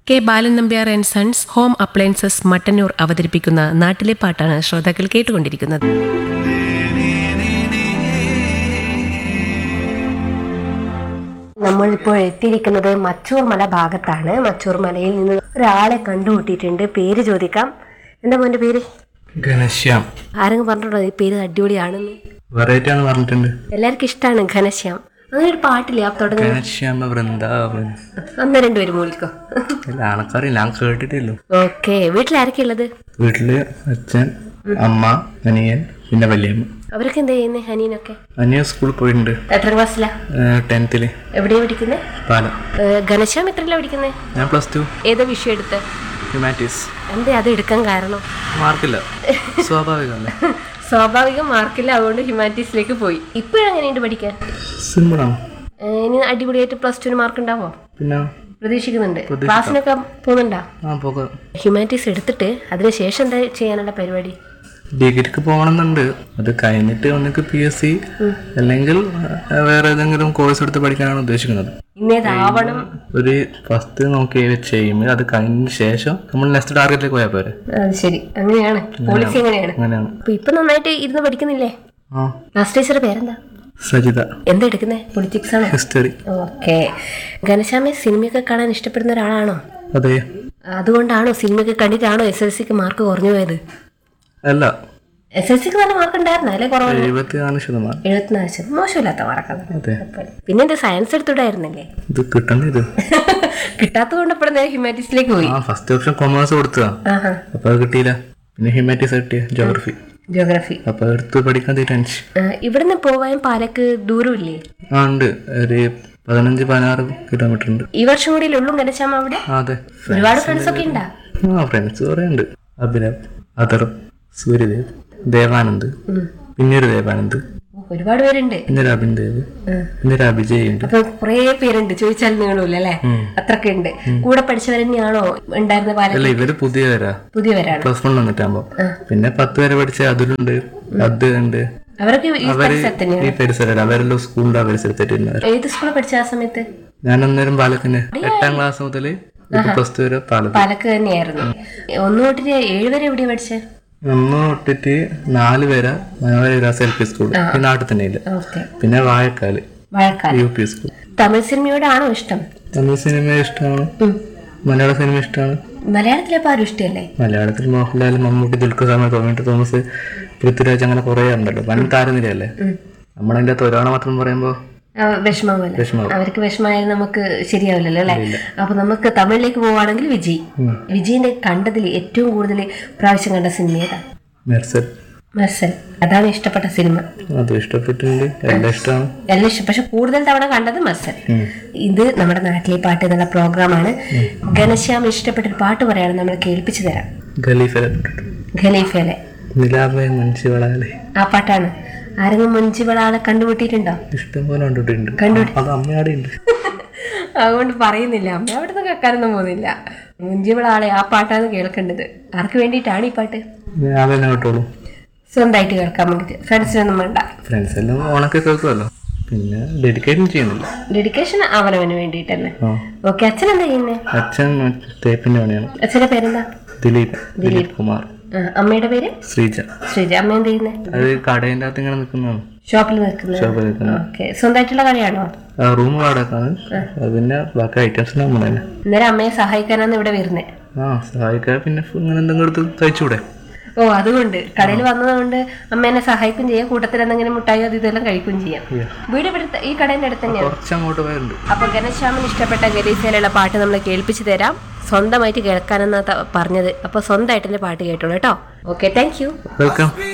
K Balan Nambiar and sons home appliances Mattannur അവതരിപ്പിക്കുന്ന നാട്ടിലെ പാട്ടാണ് ശ്രോതാക്കൾ കേട്ടുകൊണ്ടിരിക്കുന്നത്. നമ്മളിപ്പോൾ എത്തിയിരിക്കുന്നത് മച്ചൂർ മല ഭാഗത്താണ്. മച്ചൂർ മലയിൽ നിന്ന് ഒരാളെ കണ്ടുമുട്ടിയിട്ടുണ്ട്. പേര് ചോദിക്കാം. എന്താ മോന്റെ പേര്? ഘനശ്യാം. ആരെങ്കിലും പറഞ്ഞിട്ടുണ്ടോ ഈ പേര് അടിപൊളിയാണെന്ന്? വെറൈറ്റി ആണ് പറഞ്ഞിട്ടുണ്ട്. എല്ലാവർക്കും ഇഷ്ടമാണ് ഘനശ്യാം. അങ്ങനെ ഒരു പാട്ടില്ലേ ആ തുടങ്ങി? ഘനശ്യാമ വൃന്ദാവൻ. അന്ന് രണ്ടുപേരും മൂളിക്കോ. ആൾക്കാരില്ല, ഞാൻ കേട്ടിട്ടില്ലോ. ഓക്കെ. വീട്ടിൽ ആരൊക്കെ ഉള്ളത്? വീട്ടില് അച്ഛൻ, അമ്മ, അനിയൻ, പിന്നെ വല്യമ്മ. അവരൊക്കെ എന്താ ചെയ്യുന്നേ? അനിയനൊക്കെ? അനിയൻ സ്കൂളിൽ പോയിട്ടുണ്ട്. എത്ര ക്ലാസ്സിലാ? 10th. എവിടെയാ പഠിക്കുന്നത്? പാലം. ഘനശ്യാം എത്രയിലാ പഠിക്കുന്നത്? ഞാൻ +2. ഏതാ വിഷയം എടുത്ത്? ഹ്യൂമാനിറ്റീസ്. എന്താ അത് എടുക്കാൻ കാരണം? മാർക്കില്ല, സ്വാഭാവികമല്ലേ. സ്വാഭാവികം മാർക്കില്ല, അതുകൊണ്ട് ഹ്യൂമാനിറ്റീസിലേക്ക് പോയി. ഇപ്പോഴെങ്ങനെയുണ്ട് പഠിക്കാൻ? സിമ്പിളാണ്. ഇനി അടിപൊളിയായിട്ട് +2 മാർക്ക് ഉണ്ടാവോ? പിന്നെ പ്രതീക്ഷിക്കുന്നുണ്ട്. ക്ലാസ്സിനൊക്കെ പോകുന്നുണ്ടോ? പോകാം. ഹ്യൂമാനിറ്റീസ് എടുത്തിട്ട് അതിനുശേഷം എന്താ ചെയ്യാനുള്ള പരിപാടി? ഡിഗ്രിക്ക് പോകണമെന്നുണ്ട്. അത് കഴിഞ്ഞിട്ട് ഒന്നിക്ക് PSC അല്ലെങ്കിൽ വേറെ ഏതെങ്കിലും കോഴ്സ് എടുത്ത് പഠിക്കാനാണ് ഉദ്ദേശിക്കുന്നത്. ഇന്നേതാവണം ഒരു ഫസ്റ്റ് നോക്കി ചെയ്യുമ്പോൾ അത് കഴിഞ്ഞ ശേഷം നമ്മൾ നെക്സ്റ്റ് ടാർഗറ്റിലേക്ക് പോയാൽ പോരെ. ശരി, അങ്ങനെയാണ് പോളിസി. അങ്ങനെയാണ്. അപ്പൊ ഇപ്പൊ നന്നായിട്ട് ഇരുന്ന് പഠിക്കുന്നില്ലേ? ക്ലാസ് ടീച്ചറുടെ പേരെന്താ? സജിത. എന്താ എടുക്കുന്നത്? പൊളിറ്റിക്സ് ആണോ? ഹിസ്റ്ററി. ഓക്കെ. ഘനശ്യാമെ സിനിമയൊക്കെ കാണാൻ ഇഷ്ടപ്പെടുന്ന ഒരാളാണോ? അതെ. അതുകൊണ്ടാണോ സിനിമയൊക്കെ കണ്ടിട്ടാണോ SSLCക്ക് മാർക്ക് കുറഞ്ഞു പോയത്? അല്ല, SSLCക്ക് നല്ല മാർക്ക് ഉണ്ടായിരുന്നു. അല്ലെ? കുറവ്. 74%. 74%. മോശമില്ലാത്ത മാർക്കാണ്. പിന്നെ എന്താ സയൻസ് എടുത്തിട്ടായിരുന്നില്ലേ? ഇത് കിട്ടണ്ടത് കിട്ടാത്തത് കൊണ്ട് ഇപ്പോൾ നേരെ ഹ്യൂമാനിറ്റീസിലേക്ക് പോയി. ഫസ്റ്റ് ഓപ്ഷൻ കൊമേഴ്സ് കൊടുത്തതാ. അപ്പൊ അത് കിട്ടിയില്ല. പിന്നെ ഹ്യൂമാനിറ്റീസ് കിട്ടിയ ജോഗ്രഫി. അപ്പൊ എടുത്ത് പഠിക്കാൻ ടെൻഷൻ. ഇവിടുന്ന് പോവാൻ പാലക്ക് ദൂരമില്ലേ? ഉണ്ട്, ഒരു 15-16 കിലോമീറ്റർ ഉണ്ട്. ഈ വർഷം കൂടി ഉള്ളൂ ഘനശ്യാമ അവിടെ? അതെ. ഒരുപാട് ഫ്രണ്ട്സ് ഒക്കെ ഉണ്ടാ? ഫ്രണ്ട്സ് കുറെ ഉണ്ട്. അഭിനവ്, അദർ, സൂര്യദേവ്, ദേവാനന്ദ്, പിന്നൊരു ദേവാനന്ദ്, ഒരുപാട് പേരുണ്ട്. പിന്നൊരു അഭിനദേവ്, പിന്നൊരു അഭിജയ് ഉണ്ട്. അപ്പൊ കുറെ പേരുണ്ട്, ചോദിച്ചാൽ നീളൂല്ല അല്ലെ? അത്രക്കെ ഉണ്ട്. കൂടെ പഠിച്ചവർ തന്നെയാണോ ഉണ്ടായിരുന്ന പാലക്ക്? അല്ല, ഇവര് പുതിയവരാണ്. +1 വന്നിട്ടാകുമ്പോ. പിന്നെ 10 വരെ പഠിച്ച അതിലുണ്ട്, അത് ഉണ്ട്. അവരൊക്കെ ഈ പരിസരം അവരെല്ലാം സ്കൂളിന്റെ പരിസരത്തായിട്ട്. ഏത് സ്കൂളിൽ പഠിച്ച ആ സമയത്ത്? ഞാൻ അന്നേരം പാലക്കിന് 8ാം ക്ലാസ് മുതൽ +2 വരെ പാലക്ക് തന്നെയായിരുന്നു. 1 തൊട്ട് 7 വരെ എവിടെയാ പഠിച്ചേ? 1 തൊട്ടിട്ട് 4 വരെ മനോഹരവിലാസ് LP സ്കൂൾ ഈ നാട്ടിൽ തന്നെ ഇല്ല. പിന്നെ വാഴക്കാല് UP സ്കൂൾ. തമിഴ് സിനിമയോടാണോ ഇഷ്ടം? തമിഴ് സിനിമ ഇഷ്ടമാണ്, മലയാള സിനിമ ഇഷ്ടമാണ്. മലയാളത്തിലെപ്പോ ആരും ഇഷ്ടമല്ലേ? മലയാളത്തിൽ മോഹൻലാൽ, മമ്മൂട്ടി, ദുൽഖർ സൽമാൻ, ടൊവിനോ തോമസ്, പൃഥ്വിരാജ്, അങ്ങനെ കുറെ ഉണ്ടല്ലോ. വൻ താരനിരയല്ലേ. നമ്മളതിന്റെ ഒരാളെ മാത്രം പറയുമ്പോ വിഷമാവല്ലേ? അവർക്ക് വിഷമായാലും നമുക്ക് ശരിയാവില്ലല്ലോ അല്ലെ? അപ്പൊ നമുക്ക് തമിഴിലേക്ക് പോവാണെങ്കിൽ വിജയിന്റെ കണ്ടതിൽ ഏറ്റവും കൂടുതൽ പ്രാവശ്യം കണ്ട സിനിമ ഏതാ? മെർസൽ. അതാണ് ഇഷ്ടപ്പെട്ട സിനിമ? അത് ഇഷ്ടപ്പെട്ടിട്ടുണ്ട്, എല്ലാം ഇഷ്ടമാണ്. എല്ലാം ഇഷ്ടം. പക്ഷെ കൂടുതൽ തവണ കണ്ടത് മെർസൽ. ഇത് നമ്മുടെ നാട്ടിലെ പാട്ട് എന്നുള്ള പ്രോഗ്രാമാണ്. ഘനശ്യാം ഇഷ്ടപ്പെട്ടൊരു പാട്ട് പറയാണ്, നമ്മൾ കേൾപ്പിച്ചു തരാം. ഖലീഫയിലെ ആ പാട്ടാണ്. ആരെങ്കിലും മുഞ്ചിവളാളെ കണ്ടുപിട്ടിട്ടുണ്ടോ? ഇഷ്ടംപോലെ കണ്ടുപിട്ടിട്ടുണ്ട്. അതുകൊണ്ട് പറയുന്നില്ല, അമ്മ അവിടെ നിന്ന് കേൾക്കാനൊന്നും പോകുന്നില്ല. മുഞ്ചിവളാളെ ആ പാട്ടാണ് കേൾക്കേണ്ടത്. ആർക്ക് വേണ്ടിയിട്ടാണ് ഈ പാട്ട്? സ്വന്തമായിട്ട് കേൾക്കാൻ വേണ്ടിട്ട്, ഫ്രണ്ട്സിനൊന്നും വേണ്ട. ഫ്രണ്ട്സ് എല്ലാം ഓണൊക്കെ കേൾക്കുമല്ലോ. പിന്നെ ഡെഡിക്കേഷൻ ചെയ്യുന്നില്ല. ഡെഡിക്കേഷൻ അവനവന് വേണ്ടിട്ടല്ലേ. ഓക്കെ. അച്ഛൻ എന്താ ചെയ്യുന്നേ? അച്ഛൻ തേപ്പിന്റെ പണിയാണ്. അച്ഛന്റെ പേരെന്താ? ദിലീപ് കുമാർ. അമ്മയുടെ പേര്? ശ്രീജ. അമ്മ എന്താ ചെയ്യുന്നേ? അത് കടേന്റെ അകത്ത് ഇങ്ങനെ നിൽക്കുന്നതാണ്. ഷോപ്പിൽ നിൽക്കുന്നത്. ഓക്കെ. സ്വന്തമായിട്ടുള്ള കടയാണോ? റൂം വാടകയാണ്. പിന്നെ ബാക്കി ഐറ്റംസ് നമ്മൾ തന്നെ. അന്നേരം അമ്മയെ സഹായിക്കാനാണ് ഇവിടെ വരുന്നേ? സഹായിക്കാൻ. പിന്നെ ഇങ്ങനെ എന്തെങ്കിലും എടുത്ത് തയ്ച്ചൂടെ? ഓ, അതുകൊണ്ട് കടയിൽ വന്നതുകൊണ്ട് അമ്മ എന്നെ സഹായിക്കും ചെയ്യാം, കൂട്ടത്തിൽ എന്തെങ്കിലും മുട്ടായോ അത് ഇതെല്ലാം കഴിക്കുകയും ചെയ്യാം. വീട് ഇവിടെ ഈ കടേന്റെ അടുത്ത് തന്നെയാണ്. അപ്പൊ ഘനശ്യാമിന് ഇഷ്ടപ്പെട്ട ഖലീഫയിലുള്ള പാട്ട് നമ്മൾ കേൾപ്പിച്ചു തരാം. സ്വന്തമായിട്ട് കേൾക്കാനെന്നാ പറഞ്ഞത്. അപ്പൊ സ്വന്തമായിട്ട് പാട്ട് കേട്ടോളൂ കേട്ടോ. Okay, thank you. വെൽക്കം.